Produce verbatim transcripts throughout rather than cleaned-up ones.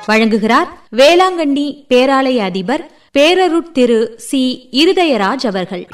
வழங்குகிறார் வேளாங்கண்ணி பேராலய அதிபர் பேரருட் திரு சி இருதயராஜ் அவர்கள்.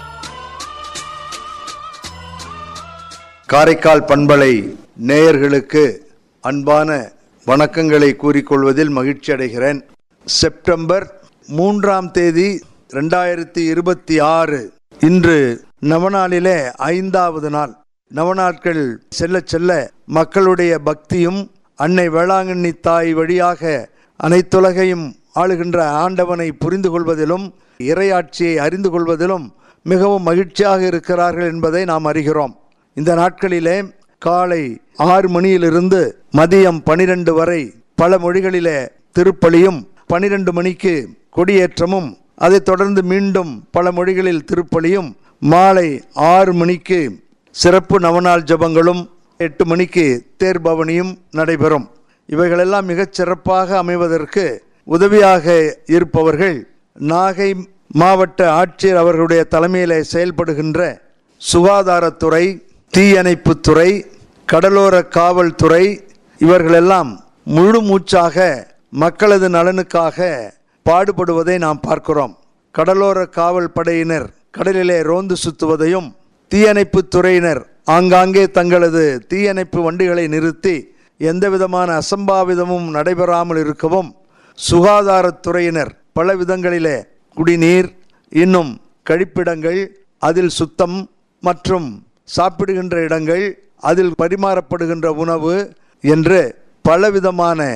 காரைக்கால் பண்பலை நேயர்களுக்கு அன்பான வணக்கங்களை கூறிக்கொள்வதில் மகிழ்ச்சி அடைகிறேன். செப்டம்பர் மூன்றாம் தேதி இரண்டாயிரத்தி இருபத்தி ஆறு இன்று நவநாளிலே ஐந்தாவது நாள். நவநாட்கள் செல்ல செல்ல மக்களுடைய பக்தியும் அன்னை வேளாங்கண்ணி தாய் வழியாக அனைத்துலகையும் ஆளுகின்ற ஆண்டவனை புரிந்து கொள்வதிலும் இறையாட்சியை அறிந்து கொள்வதிலும் மிகவும் மகிழ்ச்சியாக இருக்கிறார்கள் என்பதை நாம் அறிகிறோம். இந்த நாட்களிலே காலை ஆறு மணியிலிருந்து மதியம் பனிரெண்டு வரை பல மொழிகளிலே திருப்பலியும், பனிரெண்டு மணிக்கு கொடியேற்றமும், அதைத் தொடர்ந்து மீண்டும் பல மொழிகளில் திருப்பலியும், மாலை ஆறு மணிக்கு சிறப்பு நவநாள் ஜபங்களும், எட்டு மணிக்கு தேர்பவனியும் நடைபெறும். இவைகளெல்லாம் மிகச் சிறப்பாக அமைவதற்கு உதவியாக இருப்பவர்கள் நாகை மாவட்ட ஆட்சியர் அவர்களுடைய தலைமையில் செயல்படுகின்ற சுகாதாரத்துறை, தீயணைப்புத்துறை, கடலோர காவல்துறை இவர்களெல்லாம் முழு மூச்சாக மக்களது நலனுக்காக பாடுபடுவதை நாம் பார்க்கிறோம். கடலோர காவல் படையினர் கடலிலே ரோந்து சுத்துவதையும், தீயணைப்பு துறையினர் ஆங்காங்கே தங்களது தீயணைப்பு வண்டிகளை நிறுத்தி எந்த விதமான அசம்பாவிதமும் நடைபெறாமல் இருக்கவும், சுகாதாரத்துறையினர் பல விதங்களிலே குடிநீர், இன்னும் கழிப்பிடங்கள், அதில் சுத்தம் மற்றும் சாப்பிடுகின்ற இடங்கள், அதில் பரிமாறப்படுகின்ற உணவு என்று பலவிதமான